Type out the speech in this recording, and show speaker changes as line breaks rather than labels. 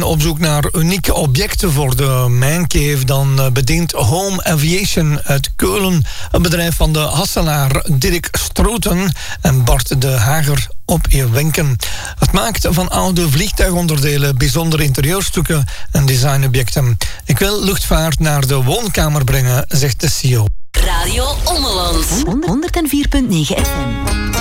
bent op zoek naar unieke objecten voor de Mancave, dan bedient Home Aviation uit Keulen, een bedrijf van de Hasselaar Dirk Stroeten en Bart de Hager op je wenken. Het maakt van oude vliegtuigonderdelen bijzondere interieurstukken en designobjecten. Ik wil luchtvaart naar de woonkamer brengen, zegt de CEO.
Radio Ommeland 104.9 FM.